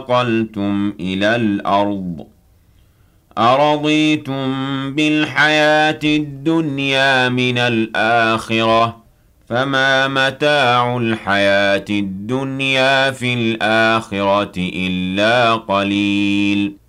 انتقلتم إلى الأرض أرضيتم بالحياة الدنيا من الآخرة فما متاع الحياة الدنيا في الآخرة إلا قليل